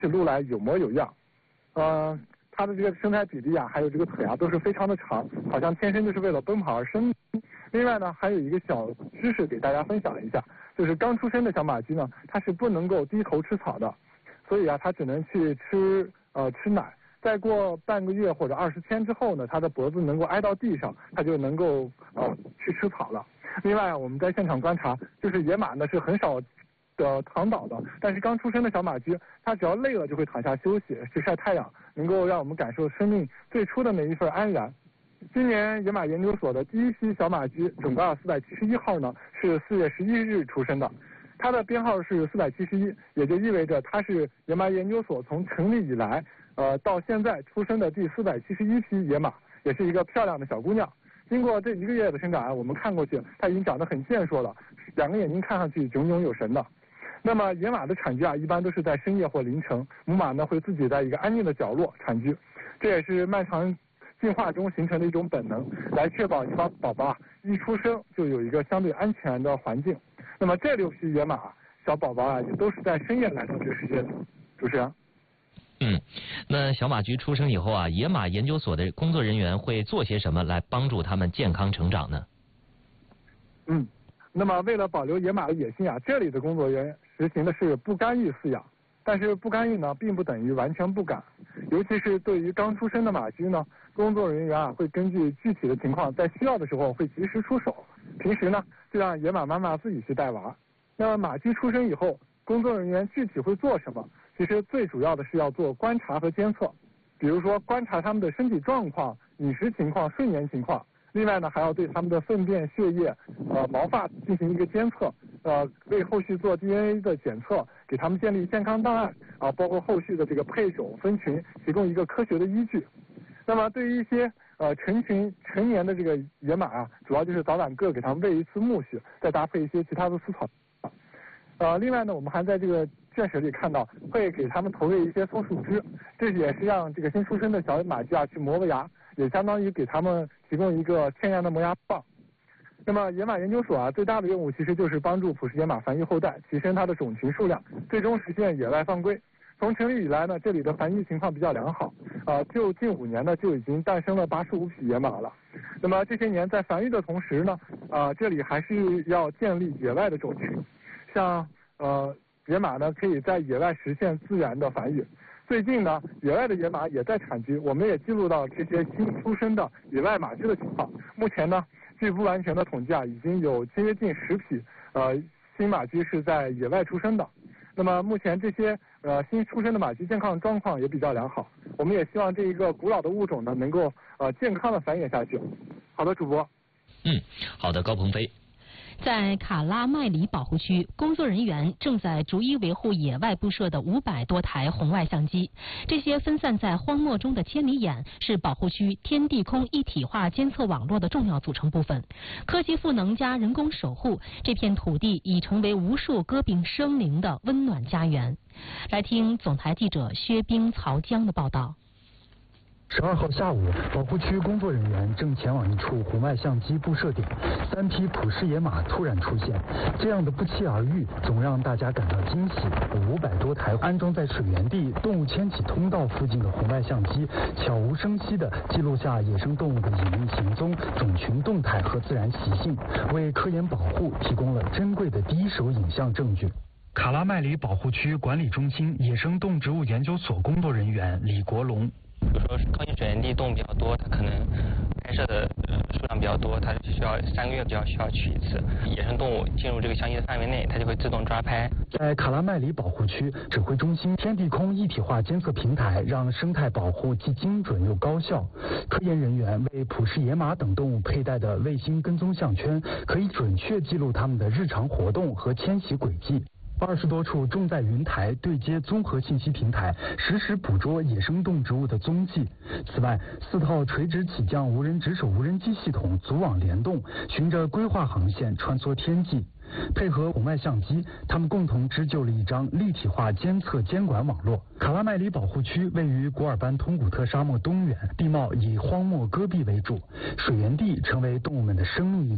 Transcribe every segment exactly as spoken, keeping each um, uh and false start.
起路来有模有样，呃，它的这个身材比例啊，还有这个腿啊，都是非常的长，好像天生就是为了奔跑而生。另外呢，还有一个小知识给大家分享一下，就是刚出生的小马驹呢，它是不能够低头吃草的，所以啊，它只能去吃呃吃奶。再过半个月或者二十天之后呢，它的脖子能够挨到地上，它就能够呃去吃草了。另外啊，我们在现场观察，就是野马呢是很少的躺倒的，但是刚出生的小马驹，它只要累了就会躺下休息，去晒太阳，能够让我们感受生命最初的那一份安然。今年野马研究所的第一批小马驹准噶尔四百七十一号呢，是四月十一日出生的，它的编号是四百七十一，也就意味着它是野马研究所从成立以来，呃，到现在出生的第四百七十一批野马，也是一个漂亮的小姑娘。经过这一个月的生长，我们看过去，它已经长得很健硕了，两个眼睛看上去炯炯有神的。那么野马的产居啊，一般都是在深夜或凌晨，母马呢会自己在一个安静的角落产居，这也是漫长进化中形成的一种本能，来确保野马宝宝啊一出生就有一个相对安全的环境。那么这六匹野马小宝宝啊，也都是在深夜来到这个世界的。主持人。 嗯，那小马驹出生以后啊，野马研究所的工作人员会做些什么来帮助他们健康成长呢？ 嗯，那么为了保留野马的野性啊，这里的工作人员实行的是不干预饲养，但是不干预呢，并不等于完全不敢。尤其是对于刚出生的马驹呢，工作人员啊会根据具体的情况，在需要的时候会及时出手。平时呢，就让野马妈妈自己去带娃。那么马驹出生以后，工作人员具体会做什么？其实最主要的是要做观察和监测，比如说观察他们的身体状况、饮食情况、睡眠情况。另外呢，还要对他们的粪便、血液、呃毛发进行一个监测，呃，为后续做 D N A 的检测，给他们建立健康档案啊，包括后续的这个配种分群，提供一个科学的依据。那么对于一些呃成群成年的这个野马啊，主要就是早晚各给他们喂一次苜蓿，再搭配一些其他的饲草。呃，另外呢，我们还在这个圈舍里看到，会给他们投喂一些松树枝，这也是让这个新出生的小马驹啊去磨磨牙，也相当于给他们提供一个天然的磨牙棒。那么野马研究所啊，最大的任务其实就是帮助普氏野马繁育后代，提升它的种群数量，最终实现野外放归。从成立以来呢，这里的繁育情况比较良好，呃，就近五年呢就已经诞生了八十五匹野马了。那么这些年在繁育的同时呢，呃，这里还是要建立野外的种群。像呃野马呢，可以在野外实现自然的繁育。最近呢，野外的野马也在产居，我们也记录到这些新出生的野外马驹的情况。目前呢，据不完全的统计啊，已经有接近十匹呃新马驹是在野外出生的。那么目前这些呃新出生的马驹健康状况也比较良好。我们也希望这一个古老的物种呢，能够呃健康的繁衍下去。好的，主播。 嗯，好的，高鹏飞。 在卡拉麦里保护区，工作人员正在逐一维护野外布设的五百多台红外相机。这些分散在荒漠中的千里眼是保护区天地空一体化监测网络的重要组成部分。科技赋能加人工守护，这片土地已成为无数歌病生灵的温暖家园。来听总台记者薛冰、曹江的报道。 十二号下午，保护区工作人员正前往一处红外相机布设点，三匹普氏野马突然出现，这样的不期而遇总让大家感到惊喜。五百多台安装在水源地、动物迁徙通道附近的红外相机，悄无声息地记录下野生动物的隐秘行踪、种群动态和自然习性，为科研保护提供了珍贵的第一手影像证据。卡拉麦里保护区管理中心野生动植物研究所工作人员李国龙。 比如说靠近水源地动物比较多，它可能拍摄的呃数量比较多，它需要三个月比较需要取一次。野生动物进入这个相机的范围内，它就会自动抓拍。 在卡拉麦里保护区指挥中心天地空一体化监测平台，让生态保护既精准又高效。科研人员为普氏野马等动物佩戴的卫星跟踪项圈，可以准确记录它们的日常活动和迁徙轨迹。二十多处重载云台对接综合信息平台，实时捕捉野生动植物的踪迹。此外，四套垂直起降无人值守无人机系统组网联动，循着规划航线穿梭天际。配合红外相机，他们共同织就了一张立体化监测监管网络。卡拉麦里保护区位于古尔班通古特沙漠东缘，地貌以荒漠戈壁为主，水源地成为动物们的生命驿站。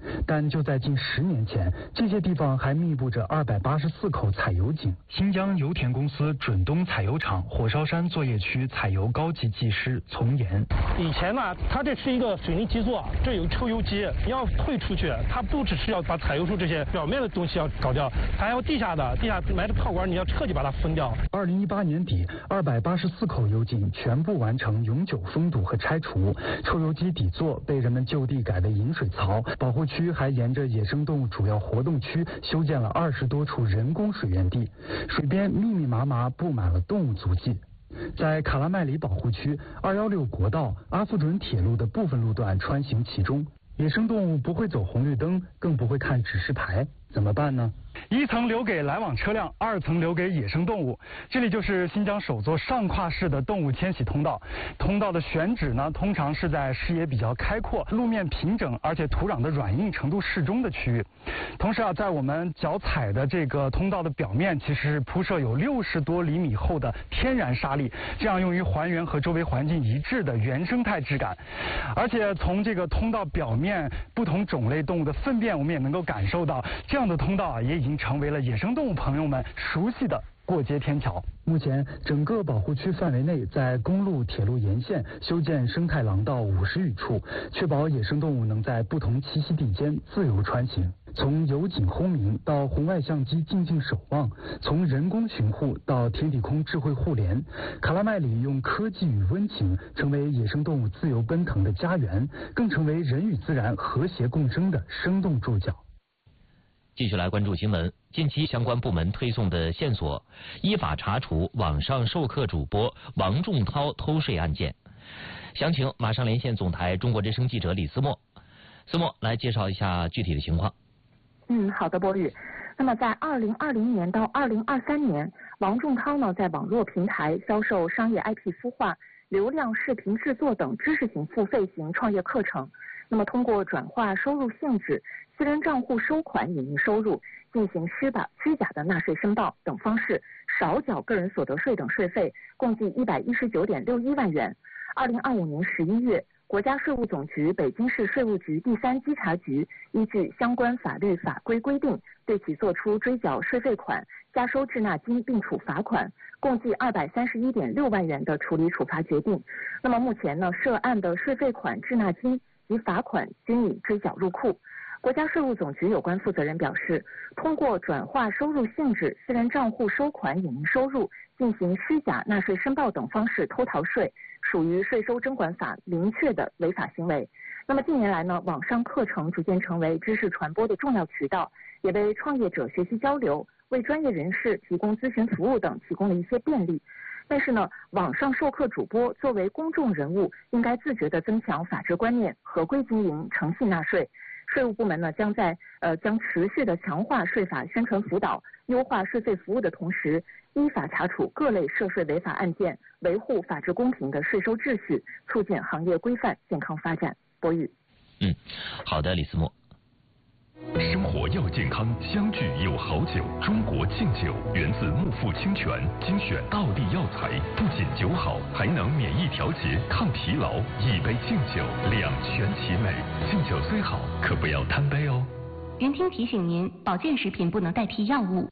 但就在近十年前，这些地方还密布着二百八十四口采油井。新疆油田公司准东采油厂火烧山作业区采油高级技师丛岩。 以前呢，它这是一个水泥基座，这有抽油机，你要退出去，它不只是要把采油处这些表面的东西要搞掉，它还有地下的，地下埋的炮管你要彻底把它分掉。 二零一八年底，二百八十四口油井全部完成永久封堵和拆除，抽油机底座被人们就地改为引水槽，保护区还沿着野生动物主要活动区修建了二十多处人工水源地，水边密密麻麻布满了动物足迹。在卡拉麦里保护区，二幺六国道、阿富准铁路的部分路段穿行其中，野生动物不会走红绿灯，更不会看指示牌，怎么办呢？一层留给来往车辆，二层留给野生动物。这里就是新疆首座上跨式的动物迁徙通道。通道的选址呢，通常是在视野比较开阔、路面平整，而且土壤的软硬程度适中的区域。同时啊，在我们脚踩的这个通道的表面，其实是铺设有六十多厘米厚的天然沙砾，这样用于还原和周围环境一致的原生态质感。而且从这个通道表面不同种类动物的粪便，我们也能够感受到，这样的通道啊，也已经成为了野生动物朋友们熟悉的过街天桥。目前，整个保护区范围内，在公路、铁路沿线修建生态廊道五十余处，确保野生动物能在不同栖息地间自由穿行。从油井轰鸣到红外相机静静守望，从人工巡护到天地空智慧互联，卡拉麦里用科技与温情成为野生动物自由奔腾的家园，更成为人与自然和谐共生的生动注脚。 继续来关注新闻。近期相关部门推送的线索，依法查处网上授课主播王仲涛偷税案件。详情马上连线总台中国之声记者李思墨。思墨来介绍一下具体的情况。 嗯，好的，波宇。那么在二零二零年到二零二三年，王仲涛呢在网络平台销售商业 I P 孵化、流量视频制作等知识型付费型创业课程。那么通过转化收入性质、私人账户收款隐匿收入、进行虚把虚假的纳税申报等方式，少缴个人所得税等税费，共计一百一十九点六一万元。二零二五年十一月，国家税务总局北京市税务局第三稽查局依据相关法律法规规定，对其作出追缴税费款、加收滞纳金并处罚款，共计二百三十一点六万元的处理处罚决定。那么目前呢，涉案的税费款、滞纳金及罚款均已追缴入库。国家税务总局有关负责人表示，通过转化收入性质、私人账户收款隐匿收入、进行虚假纳税申报等方式偷逃税，属于税收征管法明确的违法行为。那么近年来呢，网上课程逐渐成为知识传播的重要渠道，也为创业者学习交流、为专业人士提供咨询服务等提供了一些便利。但是呢，网上授课主播作为公众人物，应该自觉地增强法治观念，合规经营，诚信纳税。税务部门呢，将在呃将持续的强化税法宣传辅导，优化税费服务的同时，依法查处各类涉税违法案件，维护法治公平的税收秩序，促进行业规范健康发展。博宇。 嗯，好的，李思墨。 生活要健康，相聚有好酒。中国敬酒源自木富清泉，精选道地药材，不仅酒好，还能免疫调节、抗疲劳。一杯敬酒，两全其美。敬酒虽好，可不要贪杯哦。 云听提醒您，保健食品不能代替药物。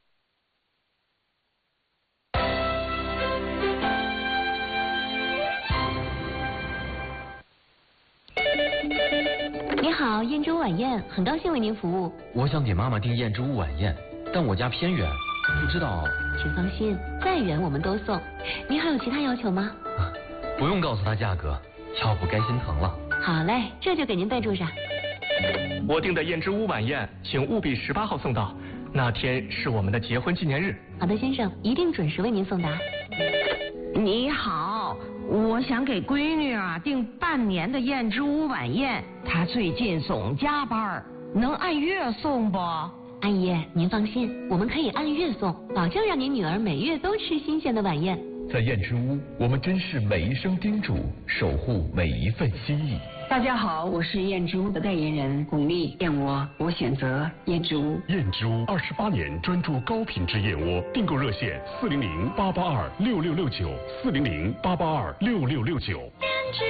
你好，燕之屋晚宴，很高兴为您服务。 我想给妈妈订燕之屋晚宴，但我家偏远，不知道。 请放心，再远我们都送。您还有其他要求吗？ 不用告诉她价格，要不该心疼了。 好嘞，这就给您备注上。 我订的燕之屋晚宴，请务必十八号送到，那天是我们的结婚纪念日。 好的，先生，一定准时为您送达。 你好，我想给闺女啊订半年的燕之屋晚宴，她最近总加班，能按月送不？ 阿姨，您放心，我们可以按月送，保证让您女儿每月都吃新鲜的晚宴。 在燕之屋，我们珍视每一声叮嘱，守护每一份心意。 大家好，我是燕之屋的代言人巩俐，燕窝我选择燕之屋。 燕之屋二十八年专注高品质燕窝，订购热线四零零八八二六六六九四零零八八二六六六九。 燕之